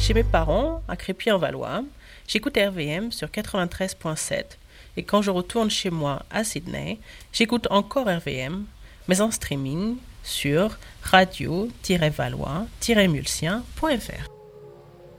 Chez mes parents, à Crépy-en-Valois, j'écoute RVM sur 93.7. Et quand je retourne chez moi à Sydney, j'écoute encore RVM, mais en streaming sur radio-valois-mulsien.fr.